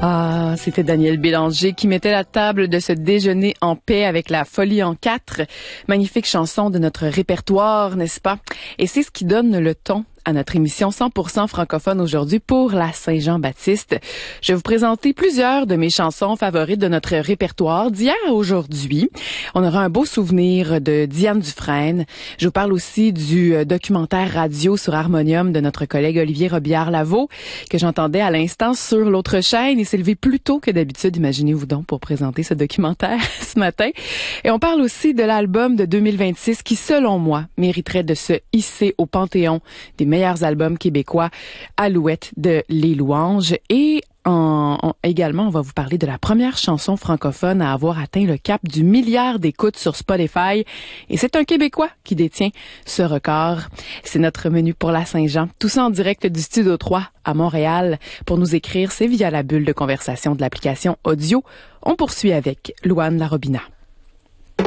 Ah, c'était Daniel Bélanger qui mettait la table de ce déjeuner en paix avec la Folie en 4. Magnifique chanson de notre répertoire, n'est-ce pas? Et c'est ce qui donne le ton à notre émission 100% francophone aujourd'hui pour la Saint-Jean-Baptiste. Je vais vous présenter plusieurs de mes chansons favorites de notre répertoire d'hier à aujourd'hui. On aura un beau souvenir de Diane Dufresne. Je vous parle aussi du documentaire radio sur Harmonium de notre collègue Olivier Robillard-Lavaux que j'entendais à l'instant sur l'autre chaîne. Il s'est levé plus tôt que d'habitude, imaginez-vous donc, pour présenter ce documentaire ce matin. Et on parle aussi de l'album de 2026 qui, selon moi, mériterait de se hisser au panthéon des meilleurs albums québécois, Alouette de Les Louanges. Et également, on va vous parler de la première chanson francophone à avoir atteint le cap du milliard d'écoutes sur Spotify. Et c'est un Québécois qui détient ce record. C'est notre menu pour la Saint-Jean. Tout ça en direct du Studio 3 à Montréal. Pour nous écrire, c'est via la bulle de conversation de l'application audio. On poursuit avec Louane Larobina.